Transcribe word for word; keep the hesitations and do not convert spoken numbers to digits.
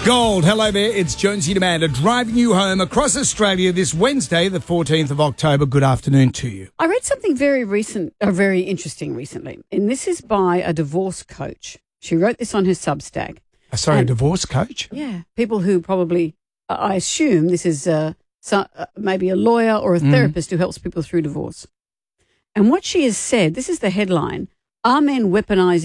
Gold, hello there, it's Jonesy and Amanda driving you home across Australia this Wednesday, the fourteenth of October. Good afternoon to you. I read something very recent, uh, very interesting recently, and this is by a divorce coach. She wrote this on her Substack. Uh, sorry, And- a divorce coach? Yeah, people who probably, uh, I assume this is uh, so, uh, maybe a lawyer or a therapist who helps people through divorce. And what she has said, this is the headline, are men weaponizing